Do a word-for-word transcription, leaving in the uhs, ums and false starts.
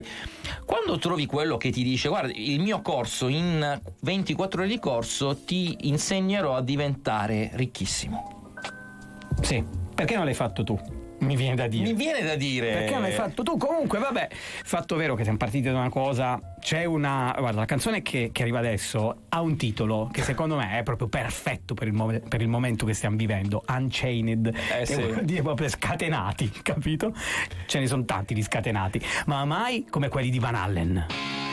Quando trovi quello che ti dice guarda, il mio corso in ventiquattro ore di corso ti insegnerò a diventare ricchissimo. Sì, perché non l'hai fatto tu? Mi viene da dire. Mi viene da dire. Perché non l'hai fatto tu? Comunque, vabbè, fatto vero che siamo partiti da una cosa. C'è una. Guarda, la canzone che, che arriva adesso ha un titolo che secondo me è proprio perfetto per il, mo- per il momento che stiamo vivendo. Unchained. Eh, che sì. vuol dire proprio scatenati, capito? Ce ne sono tanti di scatenati, ma mai come quelli di Van Allen.